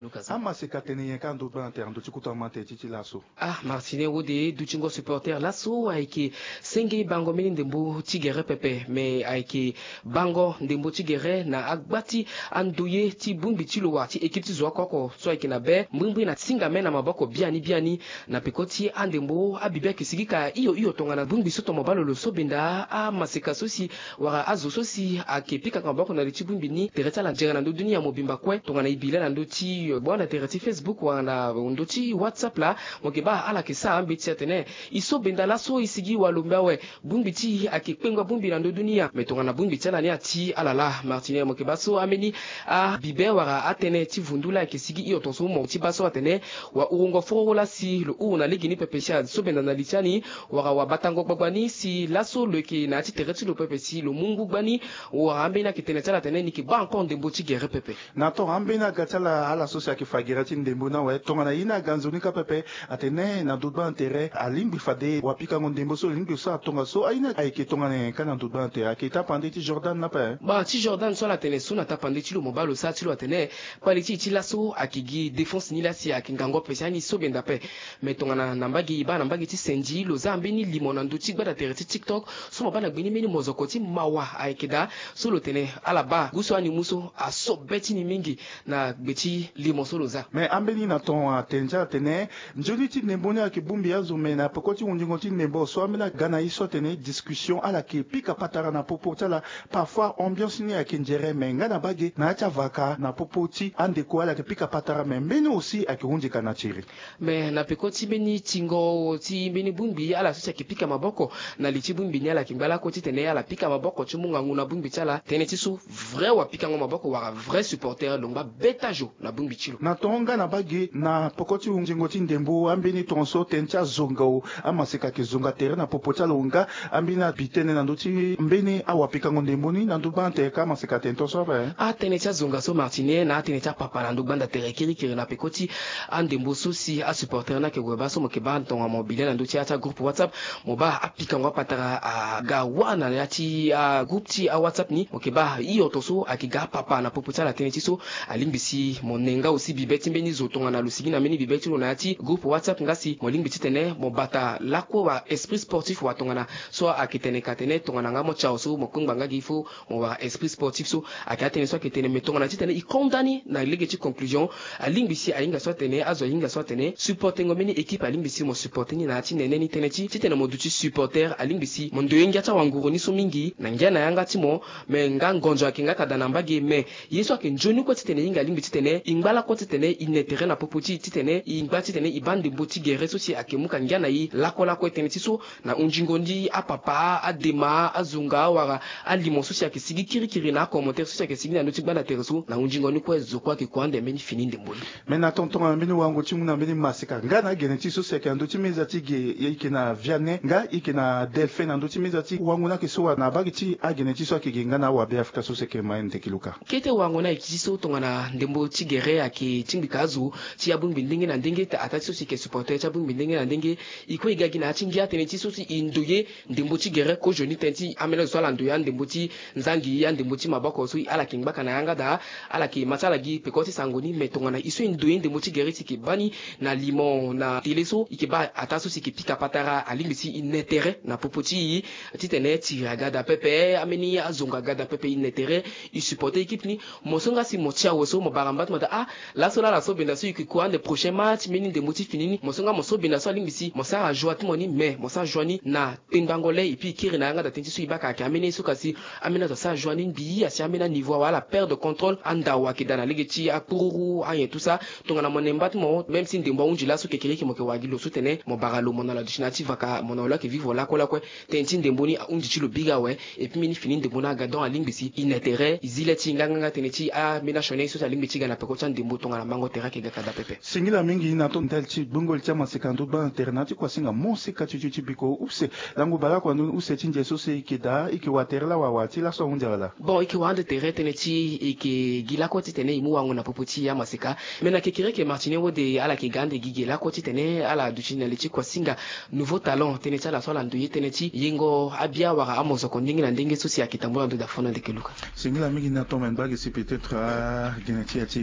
Ama se katene kando banter ndo chikuta mate chichi lasso. Martine wode duchingo supporter lasso aiki senge bango meni ndembo tigere pepe me aiki bango ndembo tigere na agbati andoye ti bumbi ti lowa ti equipe ti zo koko so aiki na be mbimbi na singa me na maboko biani na pekoti andembo abibe kisigika iyo tongana bumbi so tomo balolo so benda a maseka sosi wara azo sosi akepika kambako na ti bumbi ni tereta la jera na ndo dunia mobimba kwe tongana ibile na ndo ti bwana tereti Facebook wana ndo ti WhatsApp la mokeba ala kisa ambiti atene iso benda la so isigi walumba we bumbi ti akipengwa bumbi na ndo dunia metongana bumbi tala ni ati alala Martine mokeba so ameni a bibe wara atene ti vundula kisigi iyo tonso mo ti baso atene wa urungo fongola si lo una ligini pepesha so benda na lichani wara wa batango gbani si laso leki na ti tereti lo pepe si lo mungu gbani wa ambena kitene tala atene ni ki ba encore ndembo ti gere pepe na to ambena gatala ala so sa ki fagira ti ndembo na we tongana ina ganzonika pepe atene na dudba intere alimbi fade wapika ndembo so limbi so atonga so aina aike tongana kana dudba intere akita pande ti Jordan na pe ba ti Jordan so la tene so na ta pande ti lo mobalo sa ti lo atene quality ti laso akigi défense ni la si akingango pesa ni so benda pe metongana nambagi ba nambagi ti senji lo zambe ni limona ndo ti gbada tere ti TikTok so mobana gbini meni mozoko ti mawa aikeda so lo tene ala ba guso ani muso aso beti ni mingi na gbeti limo so lo za mais ambeni na ton atenja tene njoli ti ndembo ni akibumbi azume na pokoti unjingo ti ndembo so amena gana iso tene discussion ala ki pika patara na popo tala parfois ambiance ni akinjere menga na bage na acha vaka na popo ti andeko ala ki pika patara mbeni aussi akirunjika na chiri mais na pekoti beni tingo ti beni bumbi ala so ki pika maboko na lichi bumbi ni ala kimbala ko ti tene ala pika maboko ti munga nguna bumbi tala tene ti so vrai wa pika ngo maboko wa vrai supporter longba betajo na bumbi chilo na tonga na bage na pokoti unjingo ti ndembo ambeni tonso tencha zonga amaseka ki zonga tere na popo tala unga ambina bitene na ndoti mbeni awapika ngo ndembo ni na nduba nteka amaseka tento so ba tene cha zonga so Martine na tene cha papa na ndubanda tere kiri na pekoti andembo so si a supporter na ke weba so mokeba ntonga mobile na ndoti acha groupe WhatsApp moba apika ngo patara a ga wana ya ti a groupe ti a WhatsApp ni mokeba iyo toso akiga papa na popo tala tene ti so alimbisi monenga aussi bibeti mbeni zotonga na lusigi na meni bibeti lo na ti groupe WhatsApp ngasi molimbiti tene mobata lako wa esprit sportif wa tongana so akitene katene tongana ngamo chao so mokungba ngagi fo wa esprit sportif so akatene so akitene metongana ti tene ikondani na ligue ti conclusion alimbisi ainga so tene azo inga so tene supporter ngomeni équipe alimbisi mo supporter ni na ti nene ni tene ti tene moduti supporter alimbisi mondo yenga ta wanguro ni so mingi na ngia na yanga ti mo me nga ngonjo akinga kadana mbage me yeso akinjoni ko ti tene inga alimbisi tene ingbala ko ti tene inetere na popoti ti tene ingba ti tene ibande boti gere so si akemuka ngia na yi lakola ko tene ti so na unjingondi a papa a dema azunga wara a limo so si akisigi kiri na commentaire so si akisigi na ndoti gbanda tere so na unjingondi ko ezokwa ki kwande meni fini ndemboli mais na tonton amini wango ti muna meni masika nga na gene ti so se ka ndoti meza ti ge yike na viane nga yike na delphin na ndoti meza ti wango na ke so na bagi ti a gene ti so akige nga na wa be Afrika so se ke ma ente kiluka kete wango na ikisi so tongana ndembo ti gere ake tingbika azu ti abumbi ndenge na ndenge ta atati so si ke supporter ti abumbi ndenge na ndenge iko igagi na ti ngia tene ti so si indoye ndembo ti gere ko joni tenti amela so ala ndoya ndembo ti nzangi ya ndembo ti maboko so ala kingbaka na yanga da ala ki matala gi pekoti sangoni metongana iso indoye ndembo ti gere ti ke bani na limon na tele so ike ba ataso si ke pika patara alimbisi inetere na popoti ti tene ti ragada pepe ameni azonga gada pepe inetere i supporter équipe ni mosonga si motia woso mo barambat mata la so benda so ki ko ande prochain match meni ndembo ti finini mosonga moso benda so alimbisi mosa a joie ti moni mais mosa joani na tembangole et puis kiri na yanga da tenti so ibaka ka ameni so kasi amena to sa joani bi asi amena niveau wala perte de contrôle anda wa ki dana ligi ti akuru aye tout ça tongana monembat mo même si ndembo unji la so ke kiri ki mo ke wagilo so tene mo baralo mona la dishnative vaka mona la ke vivre la ko tenti ndembo ni unji ti lo biga we et puis meni fini ndembo na ga don alimbisi inetérêt izile ti nganga tene ti a mena shone so alimbisi ga na peko cha ndembo tongana mango tera ke ga kada pepe singila mingi na to ntel ti bungol ti masika ndo ba internati kwa singa mosika ti biko use langu bala kwa ndo use ti nje so se ikeda iki waterla wa ti la so unjala bon iki wande tere tene ti iki gila ko ti tene imu wangu na popoti ya masika mena ke kire ke Martine wode ala ke gande gigela ko ti tene ala duchina le ti kwa singa nouveau talent tene ti ala so la ndoye tene ti yengo abia wara amozo ko ndenge na ndenge so si akitambula ndo da fona de keluka singila mingi na to men bagi si peut-être geneti ati réagir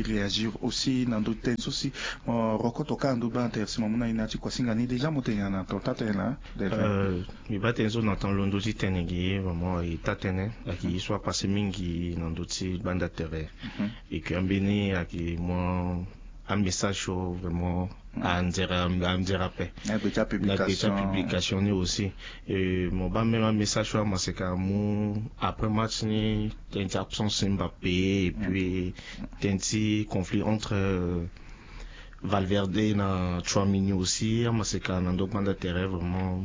dire aussi dans d'autres temps aussi rokotoka ndo ba intersi mamuna inati kwa singani déjà motenya na tata là mi ba tenzo na tan londo ti tenegi vraiment et tatene qui soit passé mingi dans d'autres banda terre et que ambeni aki moi un message vraiment à Ndera paix. La publication aussi. Et mon bas même un message sur moi c'est qu'à mon après match ni t'as absence Mbappé et puis t'as un conflit entre Valverde na Tchouaméni aussi. Moi c'est qu'à un document de terrain vraiment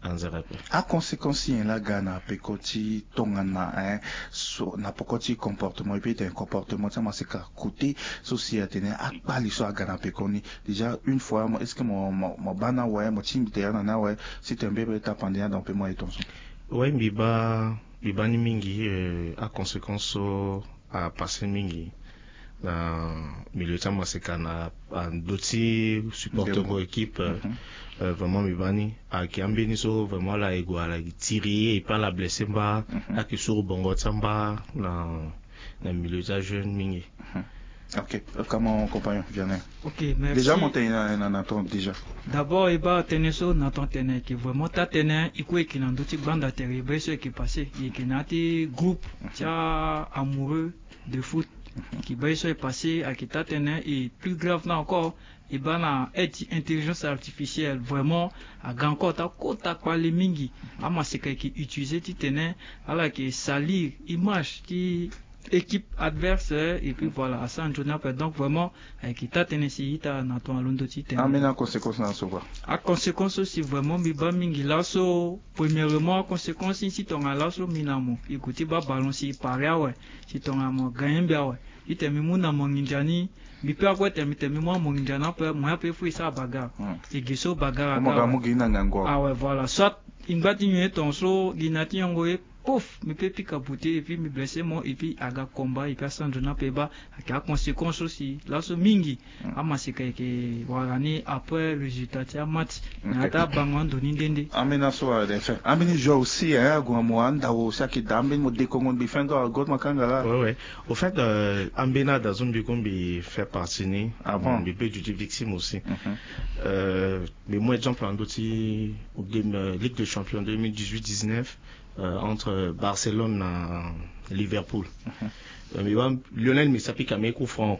a conséquence la gana pekoti tongana so na pokoti comportement et puis un comportement ça c'est qu'à côté société ne a pas l'histoire gana pekoni déjà une fois est-ce que mon bana ouais mon team derrière na ouais c'est un bébé ta pandémie dans paiement et ton son ouais biba ni mingi a conséquence à passer mingi dans milieu de c'est qu'à d'autres supporters de l'équipe vraiment Mibani qui a béni vraiment la égale tiré et pas la blessé bas à qui sur bongo tsamba dans milieu de jeune mingi. Ok, comment compagnon Vianney. Ok, merci. Déjà monté en attente déjà. D'abord il va tenir ça dans ton tenir qui vraiment ta tenir il quoi qui dans d'autres bandes à terre ben ce qui passé il qui n'a été groupe tiens amoureux de foot qui ben ce est passé à qui ta tenir et plus grave là encore et ben la intelligence artificielle vraiment à grand côté à quoi les mingi à moi c'est qui utiliser ti tenir alors qui salir image qui équipe adverse et puis voilà à ça on donc vraiment qui ta Tennessee ta na ton londo ti ten amena conséquence na so a conséquence aussi vraiment mi ba mingi là so premièrement conséquence si ton là so minamo ikuti ba ballon si paria ouais si ton amo gagne bien ouais ite mi muna monginjani mi pe akwa temi moi monginjana pe moi pe fou ça bagarre et giso bagarre ah ouais voilà soit ingati nyé ton so ginati ngoé pouf me peut piquer bouter et puis me blesser moi et puis aga combat et personne je n'ai pas qui a conséquence aussi là ce mingi à ma c'est que voilà ni après résultat de match n'ata bangon doni ndende amena so de fait amena joue aussi hein gomwanda o saki dambe mo de kongo bi fendo god makanga ouais au fait ambena dans zone bikombi fait partie ni avant bi peut du victime aussi mais moi exemple en d'autres Ligue des Champions 2018-19 entre Barcelone et Liverpool. Mais Lionel Messi pique à mes coups francs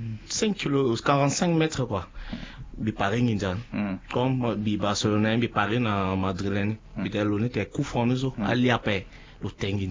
45 mètres quoi. Mais pareil ninja. Comme Barcelone, mais pareil na Madrilène. Mais Lionel était coup franc nous aller après le tengin